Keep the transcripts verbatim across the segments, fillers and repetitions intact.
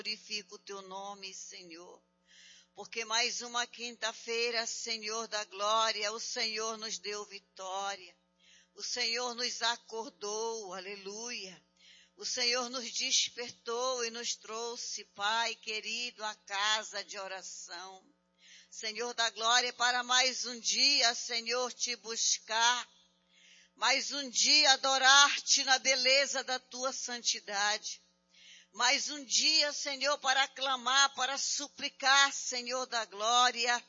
glorifico o teu nome, Senhor, porque mais uma quinta-feira, Senhor da glória, o Senhor nos deu vitória, o Senhor nos acordou, aleluia, o Senhor nos despertou e nos trouxe, Pai querido, à casa de oração. Senhor da glória, para mais um dia, Senhor, te buscar, mais um dia adorar-te na beleza da tua santidade. Mais um dia, Senhor, para clamar, para suplicar, Senhor da glória,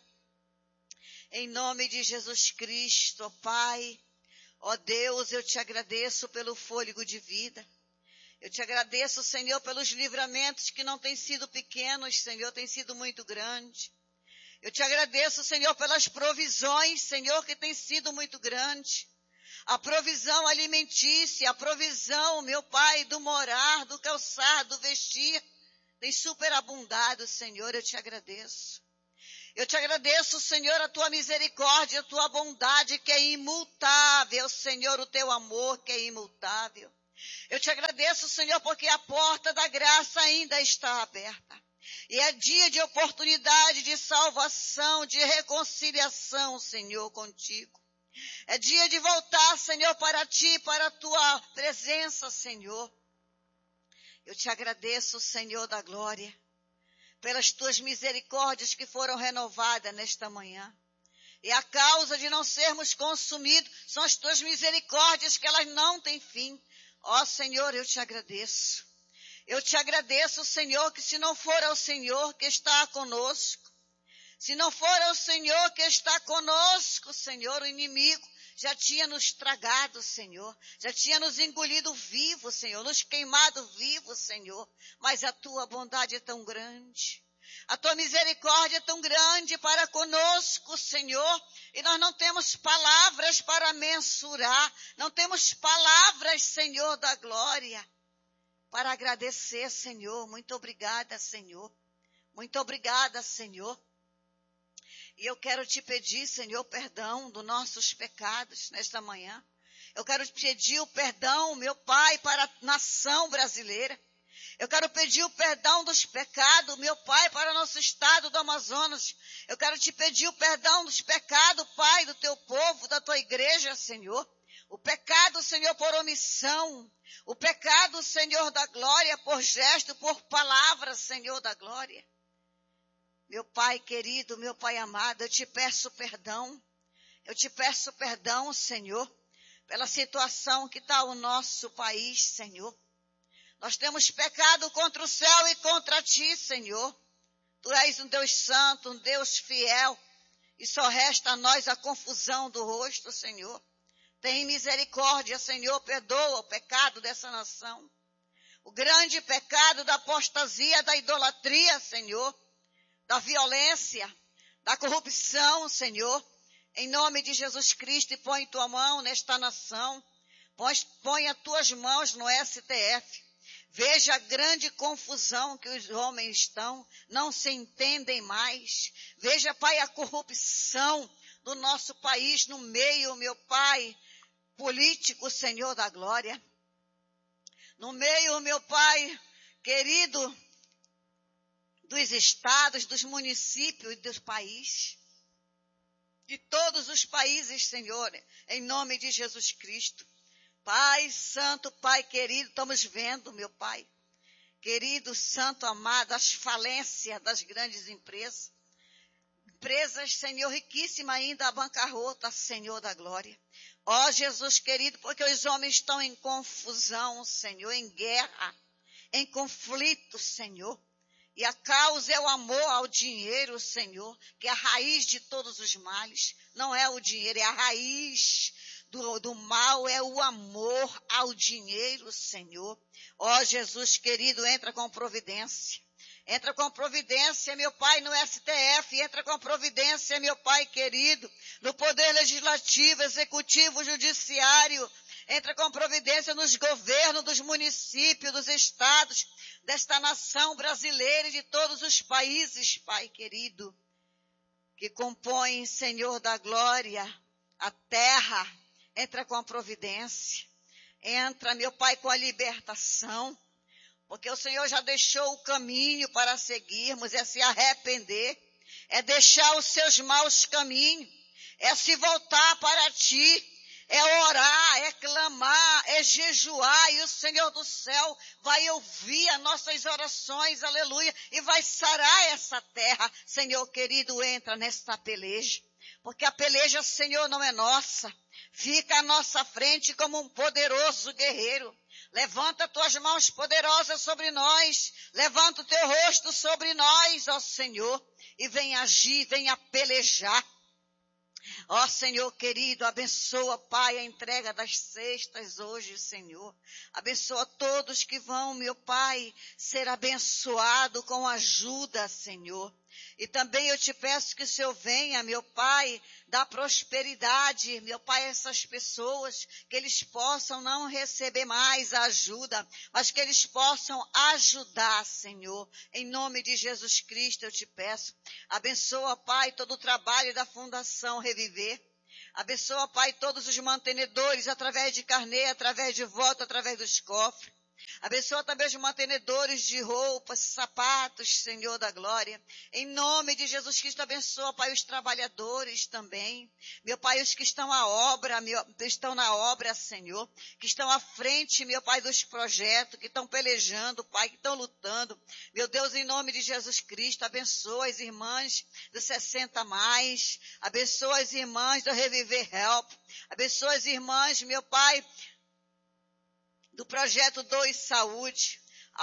em nome de Jesus Cristo, ó Pai. Ó Deus, eu te agradeço pelo fôlego de vida. Eu te agradeço, Senhor, pelos livramentos que não têm sido pequenos, Senhor, têm sido muito grandes. Eu te agradeço, Senhor, pelas provisões, Senhor, que têm sido muito grandes. A provisão alimentícia, a provisão, meu Pai, do morar, do calçar, do vestir, tem superabundado, Senhor, eu te agradeço. Eu te agradeço, Senhor, a tua misericórdia, a tua bondade que é imutável, Senhor, o teu amor que é imutável. Eu te agradeço, Senhor, porque a porta da graça ainda está aberta. E é dia de oportunidade, de salvação, de reconciliação, Senhor, contigo. É dia de voltar, Senhor, para ti, para a tua presença, Senhor. Eu te agradeço, Senhor da glória, pelas tuas misericórdias que foram renovadas nesta manhã. E a causa de não sermos consumidos são as tuas misericórdias, que elas não têm fim. Ó Senhor, eu te agradeço. Eu te agradeço, Senhor, que se não for ao Senhor que está conosco, se não for o Senhor que está conosco, Senhor, o inimigo já tinha nos tragado, Senhor. Já tinha nos engolido vivo, Senhor, nos queimado vivo, Senhor. Mas a tua bondade é tão grande. A tua misericórdia é tão grande para conosco, Senhor. E nós não temos palavras para mensurar. Não temos palavras, Senhor, da glória, para agradecer, Senhor. Muito obrigada, Senhor. Muito obrigada, Senhor. E eu quero te pedir, Senhor, perdão dos nossos pecados nesta manhã. Eu quero te pedir o perdão, meu Pai, para a nação brasileira. Eu quero pedir o perdão dos pecados, meu Pai, para o nosso estado do Amazonas. Eu quero te pedir o perdão dos pecados, Pai, do teu povo, da tua igreja, Senhor. O pecado, Senhor, por omissão. O pecado, Senhor, da glória, por gesto, por palavra, Senhor, da glória. Meu Pai querido, meu Pai amado, eu te peço perdão. Eu te peço perdão, Senhor, pela situação que está o nosso país, Senhor. Nós temos pecado contra o céu e contra ti, Senhor. Tu és um Deus santo, um Deus fiel, e só resta a nós a confusão do rosto, Senhor. Tem misericórdia, Senhor, perdoa o pecado dessa nação. O grande pecado da apostasia, da idolatria, Senhor. Da violência, da corrupção, Senhor, em nome de Jesus Cristo, e põe tua mão nesta nação, põe, põe as tuas mãos no S T F, veja a grande confusão que os homens estão, não se entendem mais, veja, Pai, a corrupção do nosso país no meio, meu Pai, político, Senhor da glória, no meio, meu Pai, querido, dos estados, dos municípios e do país, de todos os países, Senhor, em nome de Jesus Cristo. Pai santo, Pai querido, estamos vendo, meu Pai, querido, santo, amado, as falências das grandes empresas, empresas, Senhor, riquíssimas ainda, a bancarrota, Senhor da glória. Ó Jesus querido, porque os homens estão em confusão, Senhor, em guerra, em conflito, Senhor. E a causa é o amor ao dinheiro, Senhor, que é a raiz de todos os males. Não é o dinheiro, é a raiz do, do mal, é o amor ao dinheiro, Senhor. Ó Jesus querido, entra com providência. Entra com providência, meu Pai, no S T F. Entra com providência, meu Pai querido, no Poder Legislativo, Executivo, Judiciário. Entra com providência nos governos dos municípios, dos estados, desta nação brasileira e de todos os países, Pai querido, que compõem, Senhor da glória, a terra. Entra com a providência. Entra, meu Pai, com a libertação. porque o Senhor já deixou o caminho para seguirmos, é se arrepender, é deixar os seus maus caminhos, é se voltar para ti, é orar, é clamar, é jejuar, e o Senhor do céu vai ouvir as nossas orações, aleluia, e vai sarar essa terra. Senhor querido, entra nesta peleja, porque a peleja, Senhor, não é nossa, fica à nossa frente como um poderoso guerreiro. Levanta tuas mãos poderosas sobre nós, levanta o teu rosto sobre nós, ó Senhor, e vem agir, venha pelejar. Ó Senhor querido, abençoa, Pai, a entrega das cestas hoje, Senhor. Abençoa todos que vão, meu Pai, ser abençoado com ajuda, Senhor. E também eu te peço que o Senhor venha, meu Pai, dar prosperidade, meu Pai, a essas pessoas, que eles possam não receber mais a ajuda, mas que eles possam ajudar, Senhor. Em nome de Jesus Cristo eu te peço. Abençoa, Pai, todo o trabalho da Fundação Reviver. Abençoa, Pai, todos os mantenedores, através de carnê, através de voto, através dos cofres. Abençoa também os mantenedores de roupas, sapatos, Senhor da glória. Em nome de Jesus Cristo, abençoa, Pai, os trabalhadores também. Meu Pai, os que estão à obra, meu, estão na obra, Senhor, que estão à frente, meu Pai, dos projetos, que estão pelejando, Pai, que estão lutando. Meu Deus, em nome de Jesus Cristo, abençoa as irmãs do sessenta a mais, abençoa as irmãs do Reviver Help, abençoa as irmãs, meu Pai, do Projeto dois Saúde.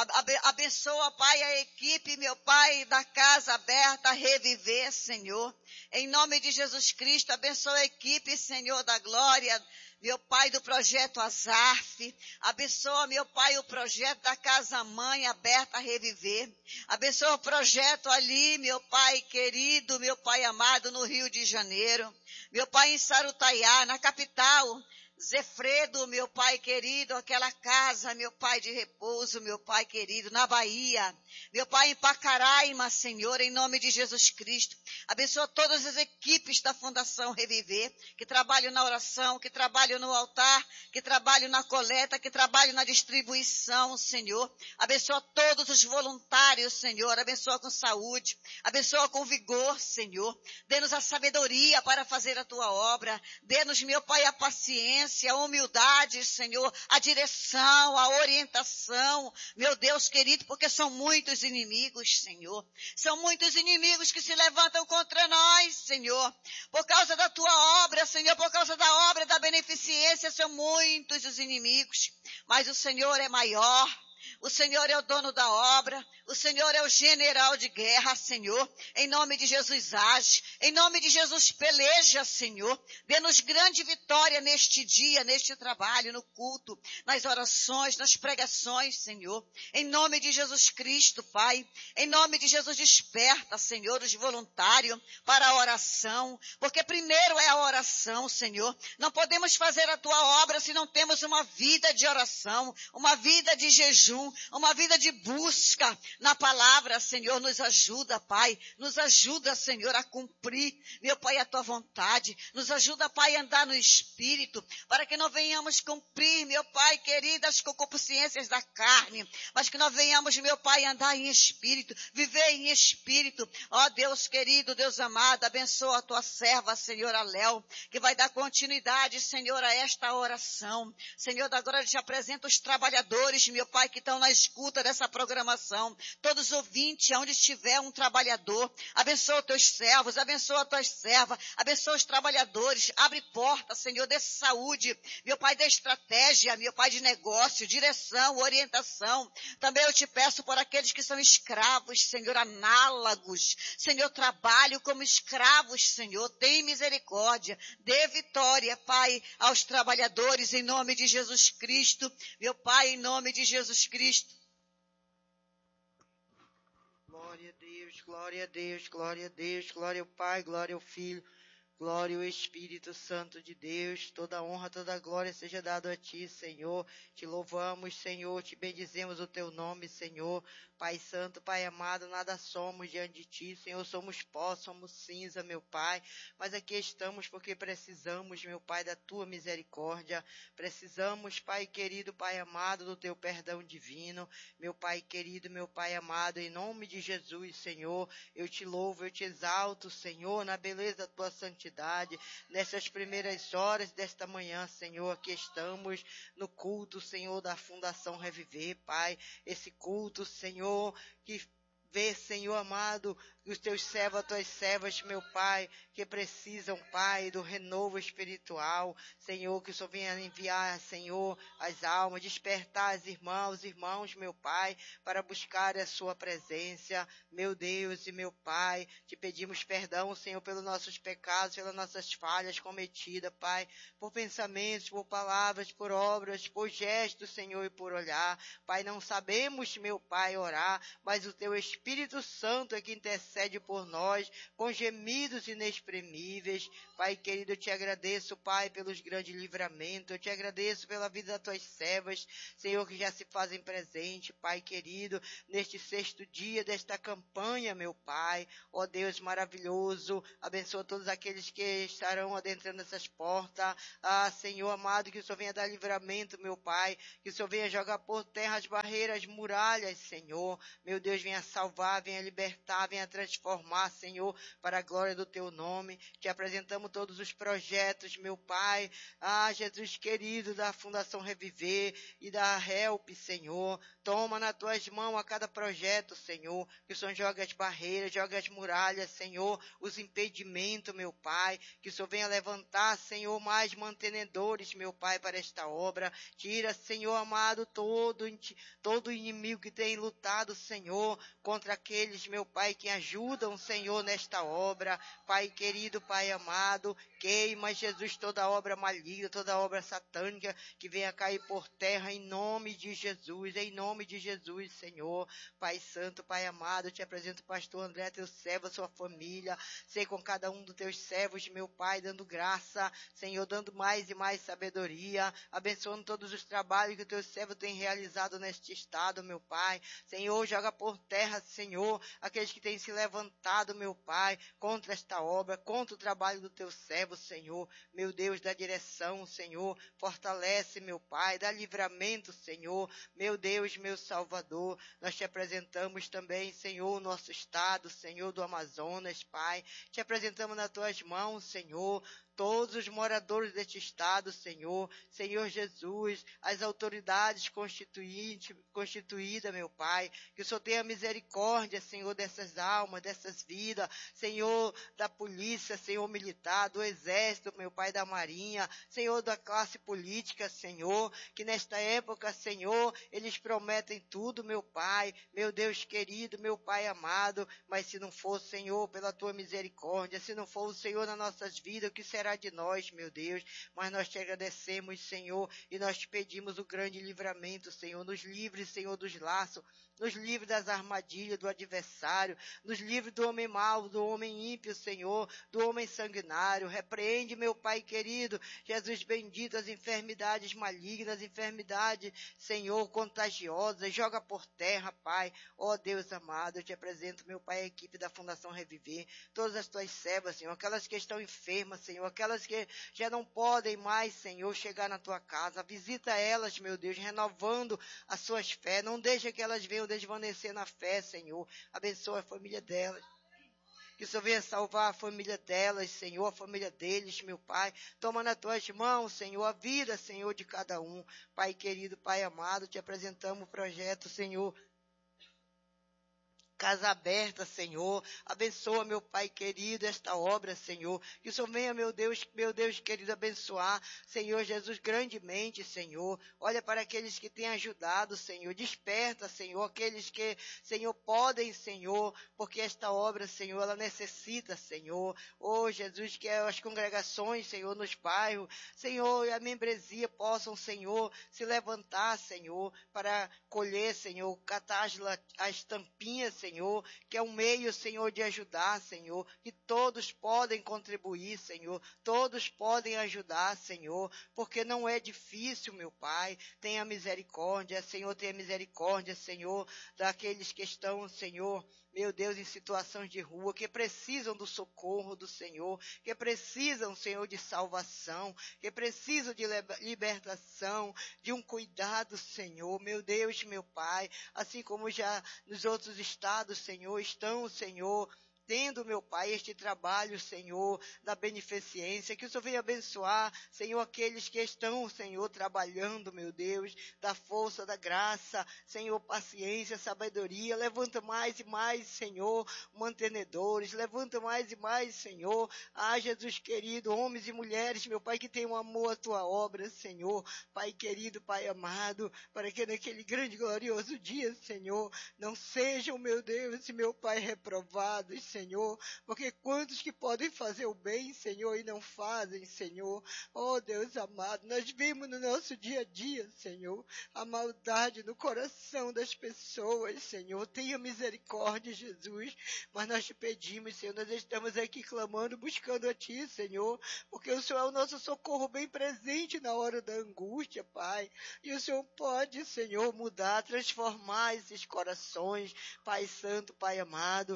Abençoa, Pai, a equipe, meu Pai, da Casa Aberta Reviver, Senhor. Em nome de Jesus Cristo, abençoa a equipe, Senhor da glória, meu Pai, do Projeto Azaf. Abençoa, meu Pai, o projeto da Casa Mãe Aberta Reviver. Abençoa o projeto ali, meu Pai querido, meu Pai amado, no Rio de Janeiro. Meu Pai, em Sarutaiá, na capital, Zefredo, meu Pai querido, aquela casa, meu Pai de repouso, meu Pai querido, na Bahia, meu Pai em Pacaraima, Senhor, em nome de Jesus Cristo. Abençoa todas as equipes da Fundação Reviver, que trabalham na oração, que trabalham no altar, que trabalham na coleta, que trabalham na distribuição, Senhor. Abençoa todos os voluntários, Senhor, abençoa com saúde, abençoa com vigor, Senhor. Dê-nos a sabedoria para fazer a tua obra, dê-nos, meu Pai, a paciência, a humildade, Senhor, a direção, a orientação, meu Deus querido, porque são muitos inimigos, Senhor. São muitos inimigos que se levantam contra nós, Senhor. Por causa da tua obra, Senhor, por causa da obra da beneficência, são muitos os inimigos. Mas o Senhor é maior. O Senhor é o dono da obra, o Senhor é o general de guerra, Senhor. Em nome de Jesus age, em nome de Jesus peleja, Senhor. Dê-nos grande vitória neste dia, neste trabalho, no culto, nas orações, nas pregações, Senhor. Em nome de Jesus Cristo, Pai. Em nome de Jesus, desperta, Senhor, os voluntários para a oração, porque primeiro é a oração, Senhor. Não podemos fazer a tua obra se não temos uma vida de oração, uma vida de jejum, uma vida de busca na palavra, Senhor. Nos ajuda, Pai, nos ajuda, Senhor, a cumprir, meu Pai, a tua vontade, nos ajuda, Pai, a andar no Espírito, para que não venhamos cumprir, meu Pai, queridas concupiscências da carne, mas que nós venhamos, meu Pai, andar em Espírito, viver em Espírito. Ó Deus querido, Deus amado, abençoa a tua serva, Senhor, a Léo, que vai dar continuidade, Senhor, a esta oração. Senhor, agora eu te apresento os trabalhadores, meu Pai, que estão na escuta dessa programação, todos os ouvintes, onde estiver um trabalhador, abençoa os teus servos, abençoa as tuas servas, abençoa os trabalhadores, abre porta, Senhor, dê saúde, meu Pai, dê estratégia, meu Pai, de negócio, direção, orientação. Também eu te peço por aqueles que são escravos, Senhor, análogos, Senhor, trabalho como escravos, Senhor, tem misericórdia, dê vitória, Pai, aos trabalhadores, em nome de Jesus Cristo, meu Pai, em nome de Jesus Cristo. Glória a Deus, glória a Deus, glória a Deus, glória ao Pai, glória ao Filho, Glória ao Espírito Santo de Deus, toda honra, toda glória seja dada a Ti, Senhor. Te louvamos, Senhor, te bendizemos o Teu nome, Senhor. Pai Santo, Pai amado, nada somos diante de Ti, Senhor, somos pó, somos cinza, meu Pai, mas aqui estamos porque precisamos, meu Pai, da Tua misericórdia, precisamos, Pai querido, Pai amado, do Teu perdão divino, meu Pai querido, meu Pai amado, em nome de Jesus, Senhor, eu Te louvo, eu Te exalto, Senhor, na beleza da Tua santidade, nessas primeiras horas desta manhã, Senhor, aqui estamos no culto, Senhor, da Fundação Reviver, Pai, esse culto, Senhor, que vê, Senhor amado, os teus servos, as tuas servas, meu Pai, que precisam, Pai, do renovo espiritual, Senhor, que o Senhor venha enviar, Senhor, as almas, despertar as irmãs, os irmãos, meu Pai, para buscar a sua presença, meu Deus e meu Pai, te pedimos perdão, Senhor, pelos nossos pecados, pelas nossas falhas cometidas, Pai, por pensamentos, por palavras, por obras, por gestos, Senhor, e por olhar, Pai, não sabemos, meu Pai, orar, mas o Teu Espírito Santo é que intercede por nós, com gemidos inexprimíveis. Pai querido, eu te agradeço, Pai, pelos grandes livramentos, eu te agradeço pela vida das tuas servas, Senhor, que já se fazem presente, Pai querido, neste sexto dia desta campanha, meu Pai, ó Deus maravilhoso, abençoa todos aqueles que estarão adentrando essas portas, ah, Senhor amado, que o Senhor venha dar livramento, meu Pai, que o Senhor venha jogar por terra as barreiras, muralhas, Senhor, meu Deus, venha salvar, venha libertar, venha transformar, Senhor, para a glória do Teu nome. Te apresentamos todos os projetos, meu Pai, ah, Jesus querido, da Fundação Reviver e da Help, Senhor. Toma nas Tuas mãos a cada projeto, Senhor, que o Senhor joga as barreiras, joga as muralhas, Senhor, os impedimentos, meu Pai, que o Senhor venha levantar, Senhor, mais mantenedores, meu Pai, para esta obra. Tira, Senhor amado, todo, todo inimigo que tem lutado, Senhor, contra aqueles, meu Pai, que ajudam, Senhor, nesta obra. Pai querido, Pai amado, queima, Jesus, toda obra maligna, toda obra satânica que venha cair por terra em nome de Jesus, em nome de Jesus, Senhor. Pai santo, Pai amado, eu te apresento o pastor André, teu servo, a sua família, sei com cada um dos teus servos, meu Pai, dando graça, Senhor, dando mais e mais sabedoria, abençoando todos os trabalhos que o teu servo tem realizado neste estado, meu Pai. Senhor, joga por terra, Senhor, aqueles que têm se levantado, meu Pai, contra esta obra, contra o trabalho do teu servo, Senhor, meu Deus, dá direção, Senhor, fortalece, meu Pai, dá livramento, Senhor, meu Deus, meu Salvador, nós te apresentamos também, Senhor, o nosso estado, Senhor, do Amazonas, Pai, te apresentamos nas tuas mãos, Senhor, todos os moradores deste estado, Senhor, Senhor Jesus, as autoridades constituídas, meu Pai, que o Senhor tenha misericórdia, Senhor, dessas almas, dessas vidas, Senhor, da polícia, Senhor militar, do exército, meu Pai, da marinha, Senhor, da classe política, Senhor, que nesta época, Senhor, eles prometem tudo, meu Pai, meu Deus querido, meu Pai amado, mas se não for, Senhor, pela tua misericórdia, se não for o Senhor nas nossas vidas, o que será de nós, meu Deus? Mas nós te agradecemos, Senhor, e nós te pedimos o grande livramento, Senhor, nos livre, Senhor, dos laços, nos livre das armadilhas do adversário, nos livre do homem mau, do homem ímpio, Senhor, do homem sanguinário. Repreende, meu Pai querido, Jesus bendito, as enfermidades malignas, enfermidades, Senhor, contagiosas, joga por terra, Pai. Ó Deus amado, eu te apresento, meu Pai, a equipe da Fundação Reviver, todas as tuas servas, Senhor, aquelas que estão enfermas, Senhor, aquelas que já não podem mais, Senhor, chegar na tua casa. Visita elas, meu Deus, renovando as suas fés. Não deixa que elas venham desvanecer na fé, Senhor. Abençoa a família delas. Que o Senhor venha salvar a família delas, Senhor, a família deles, meu Pai. Toma nas tuas mãos, Senhor, a vida, Senhor, de cada um. Pai querido, Pai amado, te apresentamos o projeto, Senhor, Casa Aberta, Senhor, abençoa, meu Pai querido, esta obra, Senhor, que o Senhor venha, meu Deus, meu Deus querido, abençoar, Senhor Jesus, grandemente, Senhor, olha para aqueles que têm ajudado, Senhor, desperta, Senhor, aqueles que, Senhor, podem, Senhor, porque esta obra, Senhor, ela necessita, Senhor, oh, Jesus, que as congregações, Senhor, nos bairros, Senhor, e a membresia possam, Senhor, se levantar, Senhor, para colher, Senhor, catar as, as tampinhas, Senhor, Senhor, que é um meio, Senhor, de ajudar, Senhor, que todos podem contribuir, Senhor, todos podem ajudar, Senhor, porque não é difícil, meu Pai. Tenha misericórdia, Senhor, tenha misericórdia, Senhor, daqueles que estão, Senhor, meu Deus, em situações de rua, que precisam do socorro do Senhor, que precisam, Senhor, de salvação, que precisam de libertação, de um cuidado, Senhor, meu Deus, meu Pai, assim como já nos outros estados, Senhor, estão, Senhor, tendo, meu Pai, este trabalho, Senhor, da beneficência, que o Senhor venha abençoar, Senhor, aqueles que estão, Senhor, trabalhando, meu Deus, da força, da graça, Senhor, paciência, sabedoria, levanta mais e mais, Senhor, mantenedores, levanta mais e mais, Senhor, ah, Jesus querido, homens e mulheres, meu Pai, que tenham amor à Tua obra, Senhor, Pai querido, Pai amado, para que naquele grande e glorioso dia, Senhor, não sejam, meu Deus e meu Pai, reprovados, Senhor, Senhor, porque quantos que podem fazer o bem, Senhor, e não fazem, Senhor, oh Deus amado, nós vimos no nosso dia a dia, Senhor, a maldade no coração das pessoas, Senhor, tenha misericórdia, Jesus, mas nós te pedimos, Senhor, nós estamos aqui clamando, buscando a Ti, Senhor, porque o Senhor é o nosso socorro bem presente na hora da angústia, Pai, e o Senhor pode, Senhor, mudar, transformar esses corações, Pai Santo, Pai amado.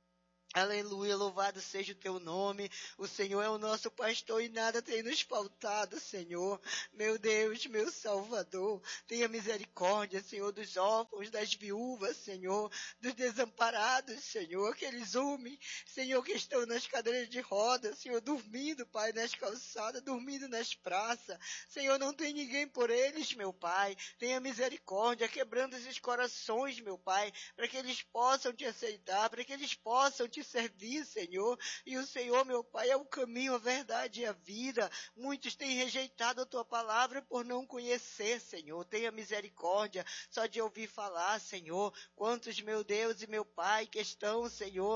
Aleluia, louvado seja o Teu nome, o Senhor é o nosso pastor e nada tem nos faltado, Senhor, meu Deus, meu Salvador, tenha misericórdia, Senhor, dos órfãos, das viúvas, Senhor, dos desamparados, Senhor, aqueles homens, Senhor, que estão nas cadeiras de roda, Senhor, dormindo, Pai, nas calçadas, dormindo nas praças, Senhor, não tem ninguém por eles, meu Pai, tenha misericórdia, quebrando esses corações, meu Pai, para que eles possam Te aceitar, para que eles possam Te servir, Senhor, e o Senhor, meu Pai, é o caminho, a verdade e a vida. Muitos têm rejeitado a Tua palavra por não conhecer, Senhor, tenha misericórdia, só de ouvir falar, Senhor, quantos, meu Deus e meu Pai, que estão, Senhor,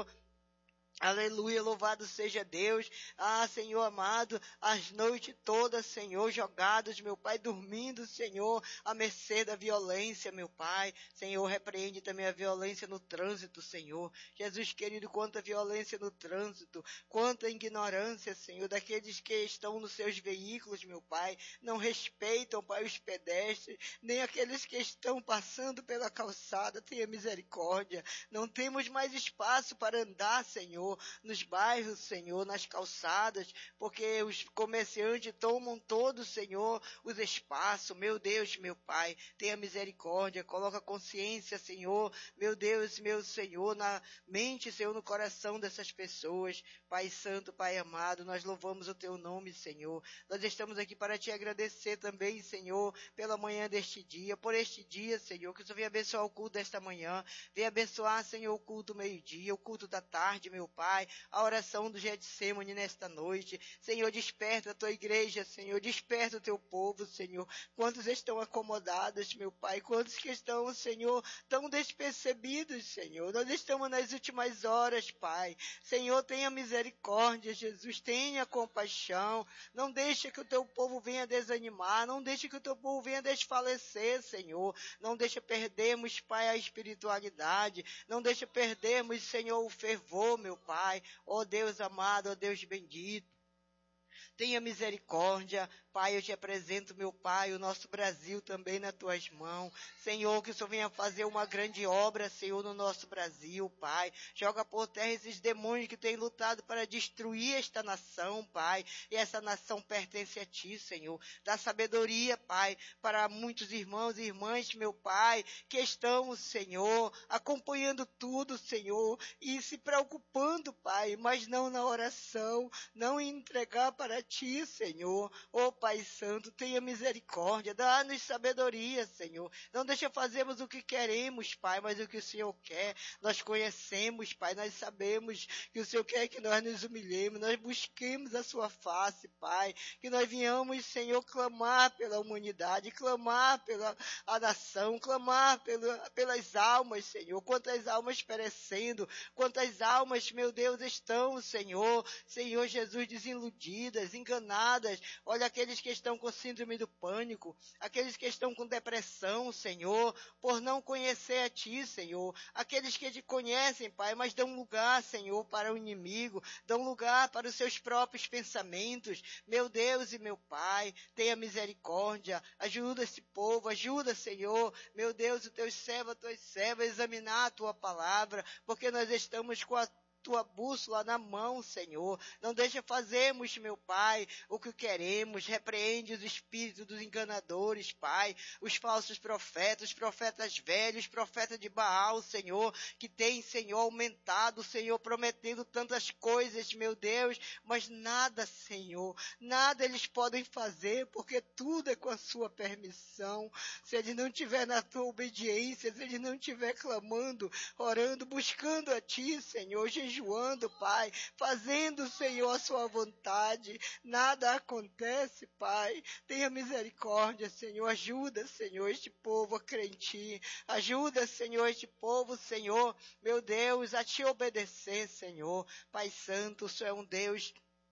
aleluia, louvado seja Deus, ah, Senhor amado, as noites todas, Senhor, jogados, meu Pai, dormindo, Senhor, à mercê da violência, meu Pai, Senhor, repreende também a violência no trânsito, Senhor, Jesus querido, quanta violência no trânsito, quanta ignorância, Senhor, daqueles que estão nos seus veículos, meu Pai, não respeitam, Pai, os pedestres, nem aqueles que estão passando pela calçada, tenha misericórdia, não temos mais espaço para andar, Senhor, nos bairros, Senhor, nas calçadas, porque os comerciantes tomam todo, Senhor, os espaços, meu Deus, meu Pai, tenha misericórdia, coloca consciência, Senhor, meu Deus, meu Senhor, na mente, Senhor, no coração dessas pessoas, Pai Santo, Pai amado, nós louvamos o Teu nome, Senhor, nós estamos aqui para Te agradecer também, Senhor, pela manhã deste dia, por este dia, Senhor, que o Senhor venha abençoar o culto desta manhã, venha abençoar, Senhor, o culto meio-dia, o culto da tarde, meu Pai, a oração do Getsemane nesta noite. Senhor, desperta a Tua igreja, Senhor, desperta o Teu povo, Senhor. Quantos estão acomodados, meu Pai? Quantos que estão, Senhor, tão despercebidos, Senhor? Nós estamos nas últimas horas, Pai. Senhor, tenha misericórdia, Jesus, tenha compaixão. Não deixe que o Teu povo venha desanimar, não deixe que o Teu povo venha desfalecer, Senhor. Não deixe perdermos, Pai, a espiritualidade. Não deixe perdermos, Senhor, o fervor, meu Pai, ó Deus amado, ó Deus bendito, tenha misericórdia, Pai, eu te apresento, meu Pai, o nosso Brasil também nas Tuas mãos, Senhor, que o Senhor venha fazer uma grande obra, Senhor, no nosso Brasil, Pai, joga por terra esses demônios que têm lutado para destruir esta nação, Pai, e essa nação pertence a Ti, Senhor, dá sabedoria, Pai, para muitos irmãos e irmãs, meu Pai, que estão, Senhor, acompanhando tudo, Senhor, e se preocupando, Pai, mas não na oração, não em entregar para Ti, Senhor, ó Pai Santo, tenha misericórdia, dá-nos sabedoria, Senhor, não deixa fazermos o que queremos, Pai, mas o que o Senhor quer, nós conhecemos, Pai, nós sabemos que o Senhor quer que nós nos humilhemos, nós busquemos a Sua face, Pai, que nós venhamos, Senhor, clamar pela humanidade, clamar pela a nação, clamar pela, pelas almas, Senhor, quantas almas perecendo, quantas almas, meu Deus, estão, Senhor, Senhor Jesus, desiludidas, enganadas, olha aqueles aqueles que estão com síndrome do pânico, aqueles que estão com depressão, Senhor, por não conhecer a Ti, Senhor, aqueles que Te conhecem, Pai, mas dão lugar, Senhor, para o inimigo, dão lugar para os seus próprios pensamentos. Meu Deus e meu Pai, tenha misericórdia, ajuda esse povo, ajuda, Senhor, meu Deus, os teus servos, as tuas servas, examinar a Tua palavra, porque nós estamos com a Tua bússola na mão, Senhor. Não deixa fazermos, meu Pai, o que queremos. Repreende os espíritos dos enganadores, Pai. Os falsos profetas, os profetas velhos, profetas de Baal, Senhor, que tem, Senhor, aumentado, Senhor, prometendo tantas coisas, meu Deus, mas nada, Senhor, nada eles podem fazer, porque tudo é com a sua permissão. Se ele não estiver na tua obediência, se ele não estiver clamando, orando, buscando a Ti, Senhor, jejuando, Pai, fazendo, Senhor, a sua vontade, nada acontece, Pai. Tenha misericórdia, Senhor, ajuda, Senhor, este povo a crer em Ti, ajuda, Senhor, este povo, Senhor, meu Deus, a Te obedecer, Senhor. Pai Santo, o Senhor é um Deus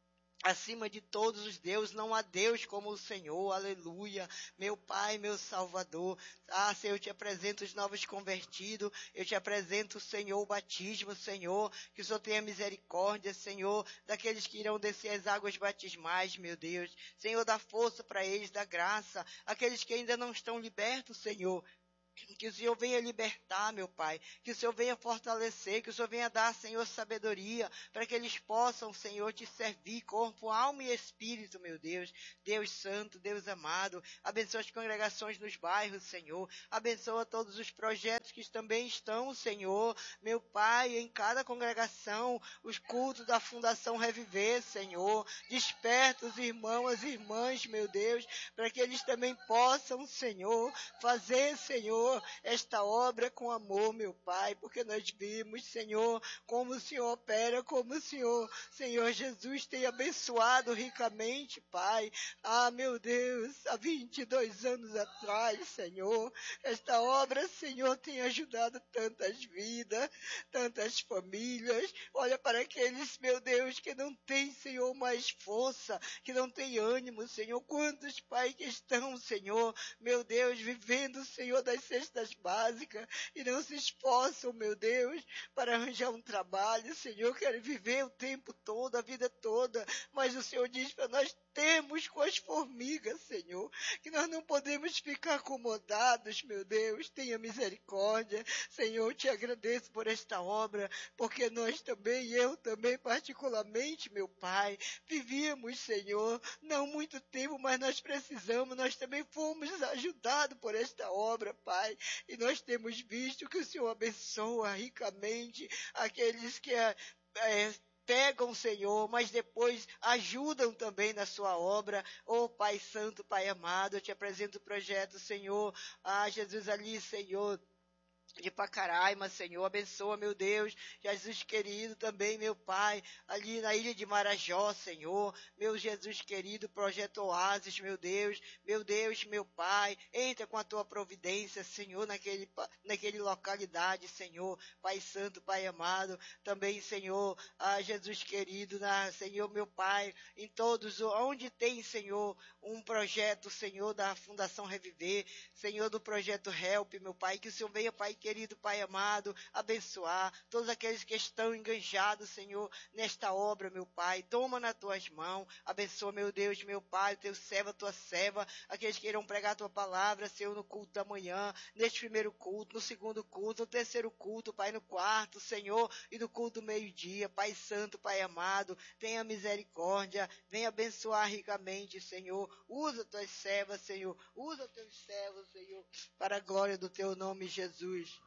acima de todos os deuses, não há Deus como o Senhor, aleluia, meu Pai, meu Salvador. Ah, Senhor, eu te apresento os novos convertidos, eu te apresento, Senhor, o batismo, Senhor, que o Senhor tenha misericórdia, Senhor, daqueles que irão descer as águas batismais, meu Deus. Senhor, dá força para eles, dá graça, aqueles que ainda não estão libertos, Senhor, que o Senhor venha libertar, meu Pai, que o Senhor venha fortalecer, que o Senhor venha dar, Senhor, sabedoria, para que eles possam, Senhor, Te servir, corpo, alma e espírito, meu Deus. Deus Santo, Deus amado, abençoa as congregações nos bairros, Senhor, abençoa todos os projetos que também estão, Senhor, meu Pai, em cada congregação, os cultos da Fundação Reviver, Senhor, desperta os irmãos, as irmãs, meu Deus, para que eles também possam, Senhor, fazer, Senhor, esta obra com amor, meu Pai, porque nós vimos, Senhor, como o Senhor opera, como o Senhor, Senhor Jesus, tem abençoado ricamente, Pai. Ah, meu Deus, há vinte e dois anos atrás, Senhor, esta obra, Senhor, tem ajudado tantas vidas, tantas famílias. Olha para aqueles, meu Deus, que não têm, Senhor, mais força, que não têm ânimo, Senhor. Quantos, Pai, que estão, Senhor, meu Deus, vivendo, Senhor, das cestas básicas e não se esforçam, meu Deus, para arranjar um trabalho, Senhor, querem viver o tempo todo, a vida toda, mas o Senhor diz para nós termos com as formigas, Senhor, que nós não podemos ficar acomodados, meu Deus, tenha misericórdia, Senhor, te agradeço por esta obra, porque nós também, eu também particularmente, meu Pai, vivíamos, Senhor, não muito tempo, mas nós precisamos, nós também fomos ajudados por esta obra, Pai, e nós temos visto que o Senhor abençoa ricamente aqueles que é, é, pegam, Senhor, mas depois ajudam também na sua obra. Oh, Pai Santo, Pai amado, eu te apresento o projeto, Senhor. Ah, Jesus, ali, Senhor, de Pacaraima, Senhor, abençoa, meu Deus, Jesus querido também, meu Pai, ali na ilha de Marajó, Senhor, meu Jesus querido, projeto Oásis, meu Deus, meu Deus, meu Pai, entra com a tua providência, Senhor, naquele, naquele localidade, Senhor, Pai Santo, Pai amado, também, Senhor, ah, Jesus querido, na, Senhor, meu Pai, em todos, onde tem, Senhor, um projeto, Senhor, da Fundação Reviver, Senhor, do projeto Help, meu Pai, que o Senhor venha, Pai querido, Pai amado, abençoar todos aqueles que estão enganjados, Senhor, nesta obra, meu Pai. Toma nas tuas mãos, abençoa, meu Deus, meu Pai, teu servo, a tua serva, aqueles que irão pregar a tua palavra, Senhor, no culto da manhã, neste primeiro culto, no segundo culto, no terceiro culto, Pai, no quarto, Senhor, e no culto do meio-dia, Pai Santo, Pai amado, tenha misericórdia, venha abençoar ricamente, Senhor, usa tuas servas, Senhor, usa teus servos, Senhor, para a glória do teu nome, Jesus.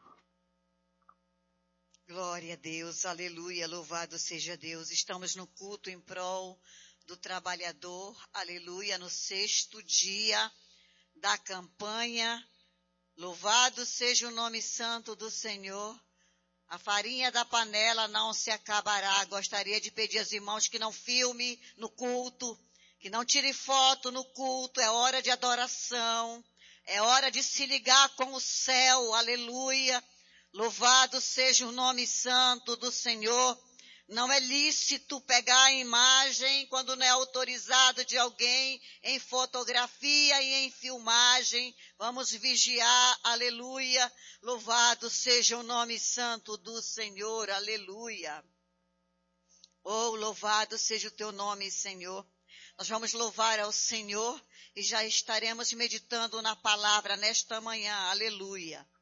Glória a Deus, aleluia, louvado seja Deus. Estamos no culto em prol do trabalhador, aleluia, no sexto dia da campanha. Louvado seja o nome santo do Senhor. A farinha da panela não se acabará. Gostaria de pedir aos irmãos que não filme no culto, que não tire foto no culto. É hora de adoração, é hora de se ligar com o céu, aleluia. Louvado seja o nome santo do Senhor. Não é lícito pegar a imagem quando não é autorizado de alguém em fotografia e em filmagem. Vamos vigiar, aleluia. Louvado seja o nome santo do Senhor, aleluia. Oh, louvado seja o teu nome, Senhor. Nós vamos louvar ao Senhor e já estaremos meditando na palavra nesta manhã, aleluia.